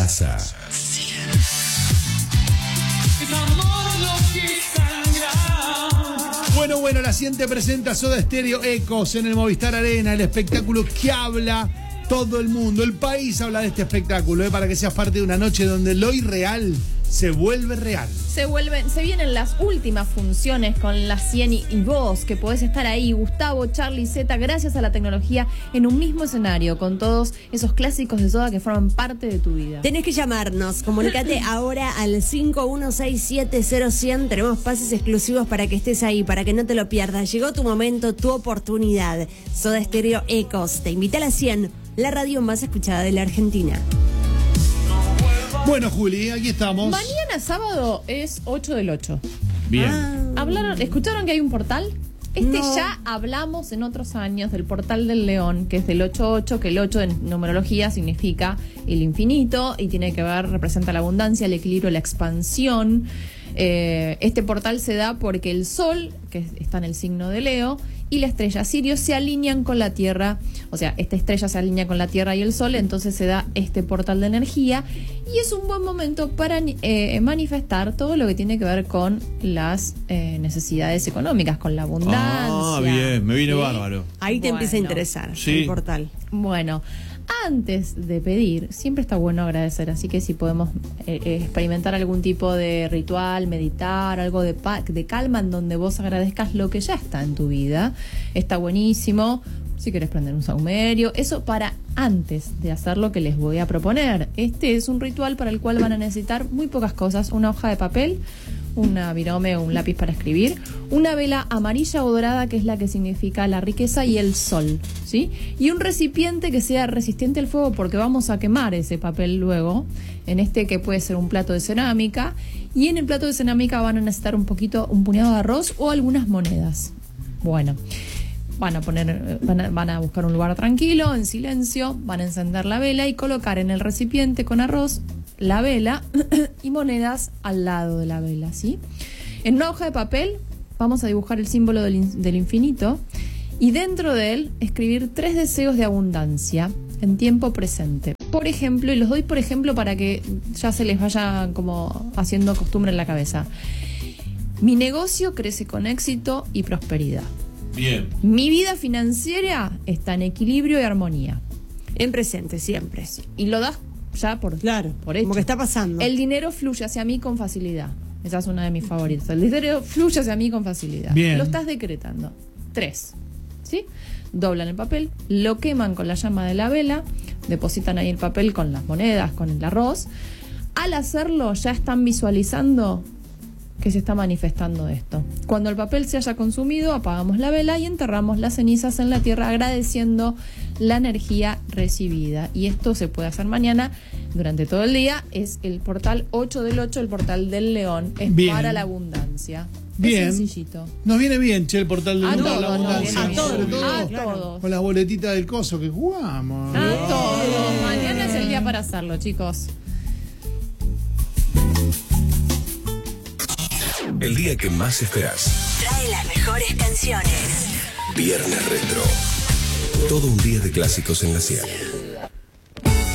casa. Bueno, la siguiente presenta Soda Stereo Ecos en el Movistar Arena, el espectáculo que habla todo el mundo. El país habla de este espectáculo, para que seas parte de una noche donde lo irreal se vuelve real. Se vienen las últimas funciones con la Cieni y vos, que podés estar ahí, Gustavo, Charlie, Zeta, gracias a la tecnología, en un mismo escenario, con todos esos clásicos de Soda que forman parte de tu vida. Tenés que llamarnos, comunícate ahora al 516700100. Tenemos pases exclusivos para que estés ahí, para que no te lo pierdas. Llegó tu momento, tu oportunidad. Soda Stereo Ecos te invita a la 100, la radio más escuchada de la Argentina. Bueno, Juli, aquí estamos. Mañana sábado es 8 del 8. Bien. ¿Escucharon que hay un portal? No. Ya hablamos en otros años del portal del león, que es del 88, que el 8 en numerología significa el infinito y tiene que ver, representa la abundancia, el equilibrio, la expansión. Este portal se da porque el sol, que está en el signo de Leo, y la estrella Sirio se alinean con la Tierra. O sea, esta estrella se alinea con la Tierra y el Sol, entonces se da este portal de energía y es un buen momento para manifestar todo lo que tiene que ver con las necesidades económicas, con la abundancia. Ah, bien, me viene ¿sí? bárbaro. Ahí te empieza a interesar Sí. el portal. Bueno, antes de pedir, siempre está bueno agradecer, así que si podemos experimentar algún tipo de ritual, meditar, algo de calma en donde vos agradezcas lo que ya está en tu vida, está buenísimo. Si querés prender un saumerio, eso para antes de hacer lo que les voy a proponer. Este es un ritual para el cual van a necesitar muy pocas cosas: una hoja de papel, una virome o un lápiz para escribir, una vela amarilla o dorada, que es la que significa la riqueza y el sol, ¿sí? Y un recipiente que sea resistente al fuego, porque vamos a quemar ese papel luego, en este que puede ser un plato de cerámica, y en el plato de cerámica van a necesitar un puñado de arroz o algunas monedas. Bueno, van a buscar un lugar tranquilo, en silencio, van a encender la vela y colocar en el recipiente con arroz la vela y monedas al lado de la vela, ¿sí? En una hoja de papel vamos a dibujar el símbolo del infinito y dentro de él escribir 3 deseos de abundancia en tiempo presente. Por ejemplo, y los doy por ejemplo para que ya se les vaya como haciendo costumbre en la cabeza. Mi negocio crece con éxito y prosperidad. Bien. Mi vida financiera está en equilibrio y armonía. En presente, siempre. Y lo das ya por hecho. Como que está pasando. El dinero fluye hacia mí con facilidad. Esa es una de mis favoritas. El dinero fluye hacia mí con facilidad. Bien. Lo estás decretando. 3. ¿Sí? Doblan el papel, lo queman con la llama de la vela, depositan ahí el papel con las monedas, con el arroz. Al hacerlo ya están visualizando que se está manifestando esto. Cuando el papel se haya consumido, apagamos la vela y enterramos las cenizas en la tierra, agradeciendo la energía recibida. Y esto se puede hacer mañana durante todo el día. Es el portal 8 del 8, el portal del león. Es Bien. para la abundancia. Bien. Es sencillito. Nos viene bien, che, el portal del A mundo de la todos nos abundancia. viene bien. Sobre todo A todos. con las boletitas del coso que jugamos. A todos. Mañana es el día para hacerlo, chicos. El día que más esperás. Trae las mejores canciones. Viernes Retro. Todo un día de clásicos en la 100.